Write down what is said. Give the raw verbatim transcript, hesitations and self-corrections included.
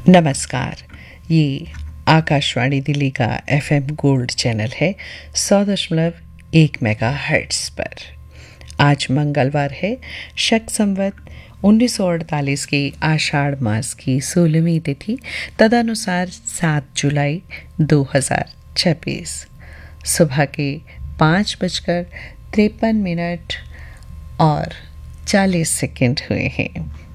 नमस्कार। ये आकाशवाणी दिल्ली का एफएम गोल्ड चैनल है सौ दशमलव एक मेगा हर्ट्स पर। आज मंगलवार है, शक संवत उन्नीस सौ अड़तालीस की आषाढ़ मास की सोलहवीं तिथि, तदनुसार सात जुलाई दो हज़ार छब्बीस। सुबह के पाँच बजकर तिरपन मिनट और चालीस सेकंड हुए हैं।